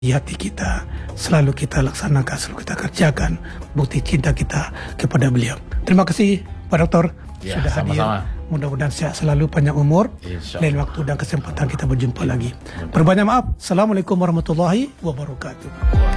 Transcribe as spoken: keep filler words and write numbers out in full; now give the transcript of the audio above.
di hati kita, selalu kita laksanakan, selalu kita kerjakan bukti cinta kita kepada beliau. Terima kasih Pak Doktor ya, sudah hadir. sama-sama. Mudah-mudahan sehat selalu, panjang umur. Lain waktu dan kesempatan kita berjumpa lagi. Perbanyak maaf. Assalamualaikum warahmatullahi wabarakatuh.